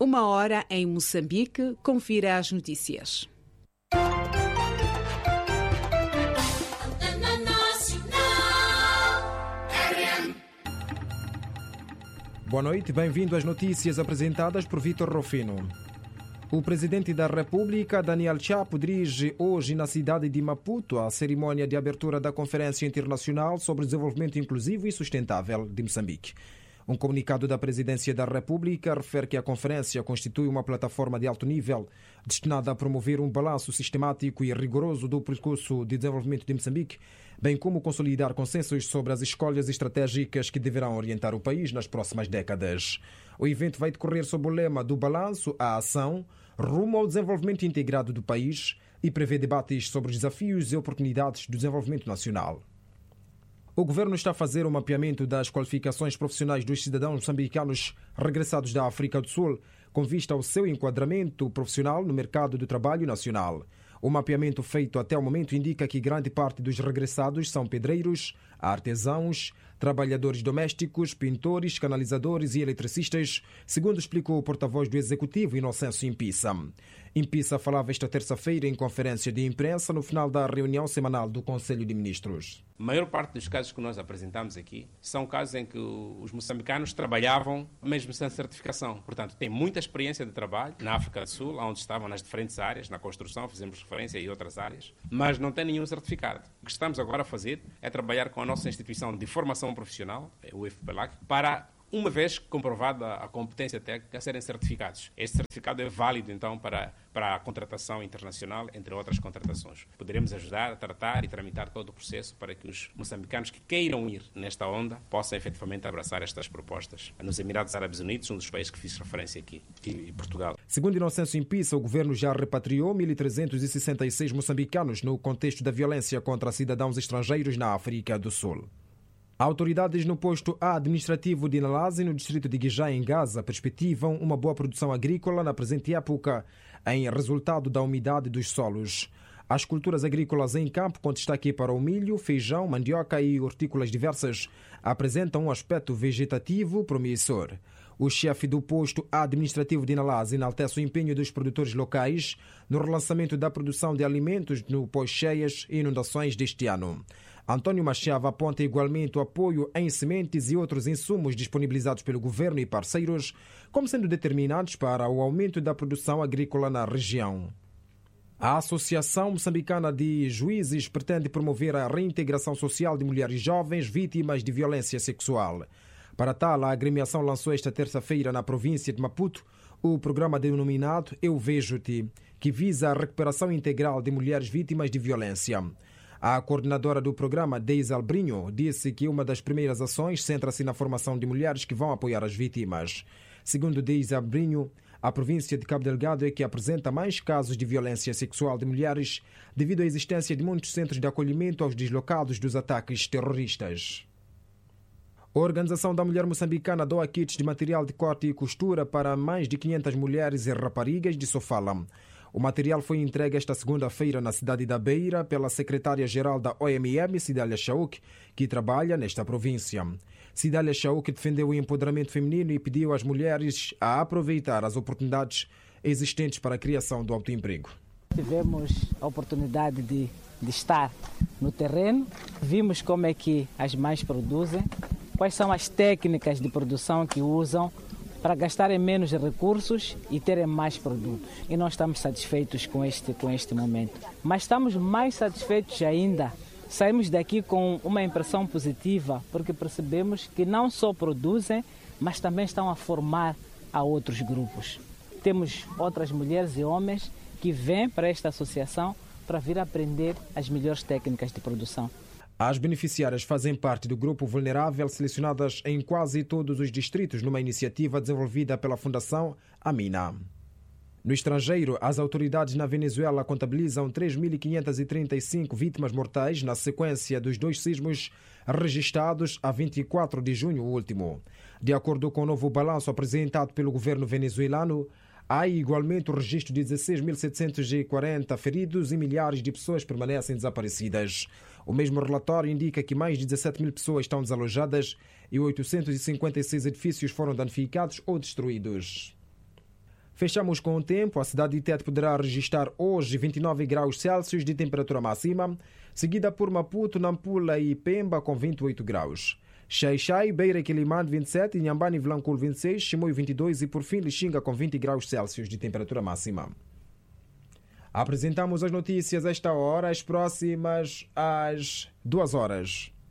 1h em Moçambique. Confira as notícias. Boa noite, bem-vindo às notícias apresentadas por Vítor Rufino. O presidente da República, Daniel Chapo, dirige hoje na cidade de Maputo a cerimônia de abertura da Conferência Internacional sobre Desenvolvimento Inclusivo e Sustentável de Moçambique. Um comunicado da Presidência da República refere que a conferência constitui uma plataforma de alto nível destinada a promover um balanço sistemático e rigoroso do percurso de desenvolvimento de Moçambique, bem como consolidar consensos sobre as escolhas estratégicas que deverão orientar o país nas próximas décadas. O evento vai decorrer sob o lema do balanço à ação, rumo ao desenvolvimento integrado do país, e prevê debates sobre os desafios e oportunidades do desenvolvimento nacional. O governo está a fazer o mapeamento das qualificações profissionais dos cidadãos moçambicanos regressados da África do Sul, com vista ao seu enquadramento profissional no mercado do trabalho nacional. O mapeamento feito até o momento indica que grande parte dos regressados são pedreiros, artesãos, trabalhadores domésticos, pintores, canalizadores e eletricistas, segundo explicou o porta-voz do Executivo, Inocêncio Impissa. Impissa falava esta terça-feira em conferência de imprensa no final da reunião semanal do Conselho de Ministros. A maior parte dos casos que nós apresentamos aqui são casos em que os moçambicanos trabalhavam mesmo sem certificação. Portanto, têm muita experiência de trabalho na África do Sul, onde estavam nas diferentes áreas, na construção, fizemos referência e outras áreas, mas não têm nenhum certificado. O que estamos agora a fazer é trabalhar com a nossa instituição de formação profissional, o IFPLAC, para, uma vez comprovada a competência técnica, serem certificados. Este certificado é válido, então, para a contratação internacional, entre outras contratações. Poderemos ajudar a tratar e tramitar todo o processo para que os moçambicanos que queiram ir nesta onda possam efetivamente abraçar estas propostas. Nos Emirados Árabes Unidos, um dos países que fiz referência aqui, e Portugal. Segundo Inocêncio Impissa, o governo já repatriou 1.366 moçambicanos no contexto da violência contra cidadãos estrangeiros na África do Sul. Autoridades no posto administrativo de Nalazi, no distrito de Guijá, em Gaza, perspectivam uma boa produção agrícola na presente época, em resultado da umidade dos solos. As culturas agrícolas em campo, com destaque para o milho, feijão, mandioca e hortícolas diversas, apresentam um aspecto vegetativo promissor. O chefe do posto administrativo de Nalazi enaltece o empenho dos produtores locais no relançamento da produção de alimentos no pós-cheias e inundações deste ano. António Machava aponta igualmente o apoio em sementes e outros insumos disponibilizados pelo governo e parceiros como sendo determinantes para o aumento da produção agrícola na região. A Associação Moçambicana de Juízes pretende promover a reintegração social de mulheres jovens vítimas de violência sexual. Para tal, a agremiação lançou esta terça-feira na província de Maputo o programa denominado Eu Vejo-te, que visa a recuperação integral de mulheres vítimas de violência. A coordenadora do programa, Deise Albrinho, disse que uma das primeiras ações centra-se na formação de mulheres que vão apoiar as vítimas. Segundo Deise Albrinho, a província de Cabo Delgado é que apresenta mais casos de violência sexual de mulheres devido à existência de muitos centros de acolhimento aos deslocados dos ataques terroristas. A Organização da Mulher Moçambicana doa kits de material de corte e costura para mais de 500 mulheres e raparigas de Sofala. O material foi entregue esta segunda-feira na cidade da Beira pela secretária-geral da OMM, Cidália Chauk, que trabalha nesta província. Cidália Chauk defendeu o empoderamento feminino e pediu às mulheres a aproveitar as oportunidades existentes para a criação do autoemprego. Tivemos a oportunidade de estar no terreno, vimos como é que as mães produzem, quais são as técnicas de produção que usam para gastarem menos recursos e terem mais produtos. E nós estamos satisfeitos com este momento. Mas estamos mais satisfeitos ainda. Saímos daqui com uma impressão positiva, porque percebemos que não só produzem, mas também estão a formar a outros grupos. Temos outras mulheres e homens que vêm para esta associação para vir aprender as melhores técnicas de produção. As beneficiárias fazem parte do grupo vulnerável selecionadas em quase todos os distritos numa iniciativa desenvolvida pela Fundação Amina. No estrangeiro, as autoridades na Venezuela contabilizam 3.535 vítimas mortais na sequência dos 2 sismos registrados a 24 de junho último. De acordo com o novo balanço apresentado pelo governo venezuelano, há igualmente o registro de 16.740 feridos e milhares de pessoas permanecem desaparecidas. O mesmo relatório indica que mais de 17 mil pessoas estão desalojadas e 856 edifícios foram danificados ou destruídos. Fechamos com o tempo. A cidade de Tete poderá registrar hoje 29 graus Celsius de temperatura máxima, seguida por Maputo, Nampula e Pemba com 28 graus. Xai-Xai, Beira e Quilimane 27, Inhambane e Vilanculo 26, Chimoio 22 e por fim Lixinga com 20 graus Celsius de temperatura máxima. Apresentamos as notícias a esta hora, as próximas às 2 horas.